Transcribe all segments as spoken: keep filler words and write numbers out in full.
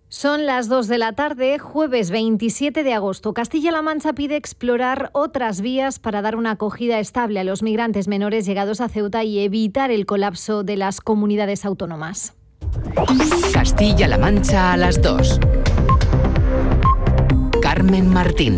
Son las dos de la tarde, jueves veintisiete de agosto. Castilla-La Mancha pide explorar otras vías para dar una acogida estable a los migrantes menores llegados a Ceuta y evitar el colapso de las comunidades autónomas. Castilla-La Mancha a las dos. Carmen Martín.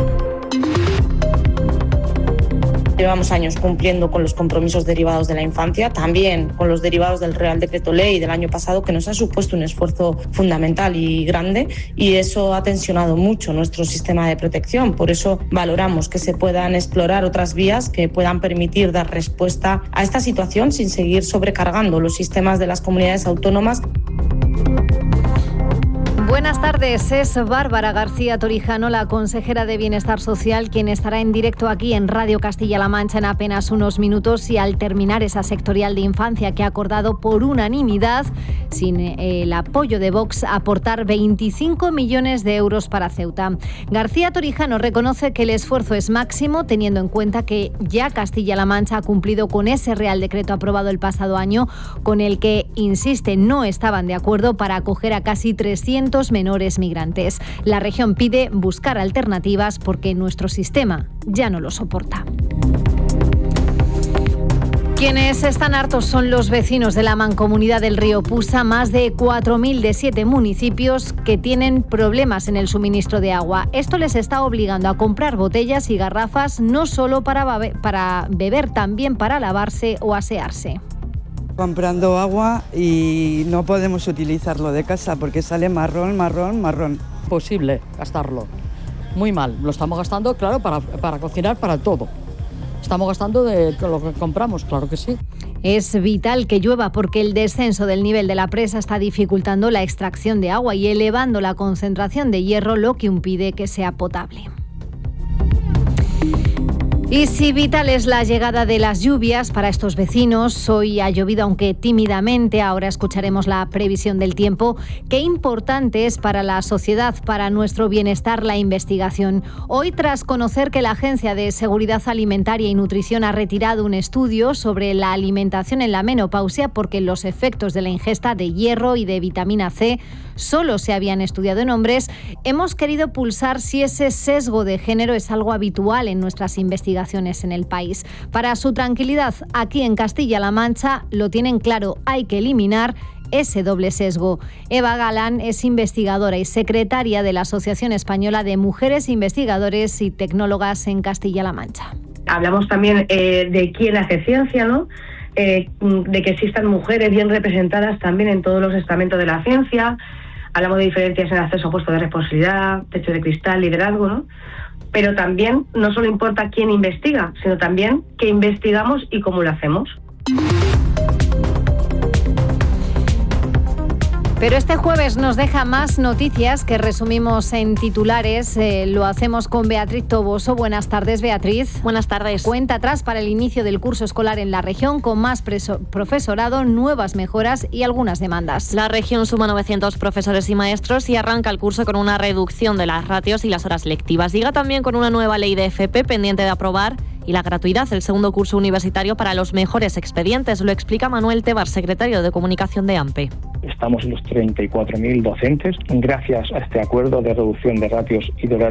Llevamos años cumpliendo con los compromisos derivados de la infancia, también con los derivados del Real Decreto Ley del año pasado, que nos ha supuesto un esfuerzo fundamental y grande, y eso ha tensionado mucho nuestro sistema de protección. Por eso valoramos que se puedan explorar otras vías que puedan permitir dar respuesta a esta situación sin seguir sobrecargando los sistemas de las comunidades autónomas. Buenas tardes, es Bárbara García Torijano, la consejera de Bienestar Social, quien estará en directo aquí en Radio Castilla-La Mancha en apenas unos minutos y al terminar esa sectorial de infancia que ha acordado por unanimidad, sin el apoyo de Vox, aportar veinticinco millones de euros para Ceuta. García Torijano reconoce que el esfuerzo es máximo, teniendo en cuenta que ya Castilla-La Mancha ha cumplido con ese Real Decreto aprobado el pasado año, con el que, insiste, no estaban de acuerdo para acoger a casi trescientos menores migrantes. La región pide buscar alternativas porque nuestro sistema ya no lo soporta. Quienes están hartos son los vecinos de la Mancomunidad del Río Pusa, más de cuatro mil de siete municipios que tienen problemas en el suministro de agua. Esto les está obligando a comprar botellas y garrafas no solo para, babe- para beber, también para lavarse o asearse. Comprando agua y no podemos utilizarlo de casa porque sale marrón, marrón, marrón. Posible gastarlo. Muy mal. Lo estamos gastando, claro, para, para cocinar, para todo. Estamos gastando de lo que compramos, claro que sí. Es vital que llueva porque el descenso del nivel de la presa está dificultando la extracción de agua y elevando la concentración de hierro, lo que impide que sea potable. Y si vital es la llegada de las lluvias para estos vecinos, hoy ha llovido aunque tímidamente, ahora escucharemos la previsión del tiempo. Qué importante es para la sociedad, para nuestro bienestar, la investigación. Hoy, tras conocer que la Agencia de Seguridad Alimentaria y Nutrición ha retirado un estudio sobre la alimentación en la menopausia porque los efectos de la ingesta de hierro y de vitamina C solo se habían estudiado en hombres, hemos querido pulsar si ese sesgo de género es algo habitual en nuestras investigaciones en el país. Para su tranquilidad, aquí en Castilla-La Mancha lo tienen claro, hay que eliminar ese doble sesgo. Eva Galán es investigadora y secretaria de la Asociación Española de Mujeres Investigadores y Tecnólogas en Castilla-La Mancha. Hablamos también eh, de quién hace ciencia, ¿no? Eh, de que existan mujeres bien representadas también en todos los estamentos de la ciencia. Hablamos de diferencias en acceso a puestos de responsabilidad, techo de cristal, liderazgo, ¿no? Pero también no solo importa quién investiga, sino también qué investigamos y cómo lo hacemos. Pero este jueves nos deja más noticias que resumimos en titulares. Eh, lo hacemos con Beatriz Toboso. Buenas tardes, Beatriz. Buenas tardes. Cuenta atrás para el inicio del curso escolar en la región, con más preso- profesorado, nuevas mejoras y algunas demandas. La región suma novecientos profesores y maestros y arranca el curso con una reducción de las ratios y las horas lectivas. Llega también con una nueva ley de F P pendiente de aprobar y la gratuidad del segundo curso universitario para los mejores expedientes. Lo explica Manuel Tebar, secretario de Comunicación de AMPE. Estamos en los treinta y cuatro mil docentes gracias a este acuerdo de reducción de ratios y de horarios